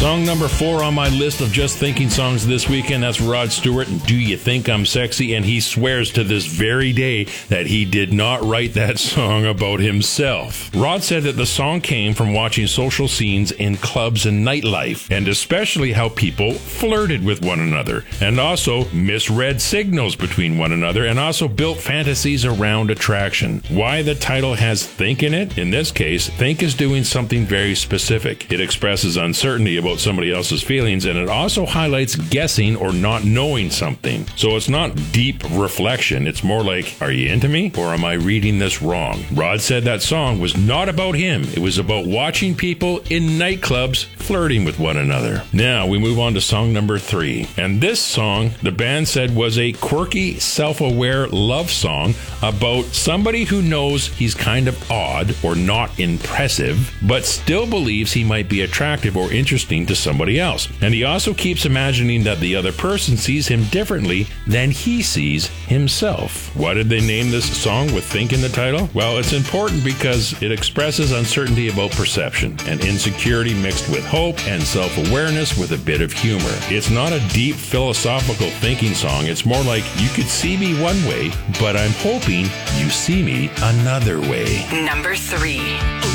Song number 4 on my list of Just Thinking songs this weekend, that's Rod Stewart, Do You Think I'm Sexy? And he swears to this very day that he did not write that song about himself. Rod said that the song came from watching social scenes in clubs and nightlife, and especially how people flirted with one another, and also misread signals between one another, and also built fantasies around attraction. Why the title has think in it? In this case, think is doing something very specific. It expresses uncertainty about somebody else's feelings, and it also highlights guessing or not knowing something. So it's not deep reflection, it's more like, are you into me or am I reading this wrong? Rod said that song was not about him, it was about watching people in nightclubs flirting with one another. Now we move on to song number 3, and this song the band said was a quirky, self-aware love song about somebody who knows he's kind of odd or not impressive, but still believes he might be attractive or interesting to somebody else. And he also keeps imagining that the other person sees him differently than he sees himself. Why did they name this song with think in the title? Well, it's important because it expresses uncertainty about perception and insecurity mixed with hope and self-awareness with a bit of humor. It's not a deep philosophical thinking song. It's more like, you could see me one way, but I'm hoping you see me another way. Number 3.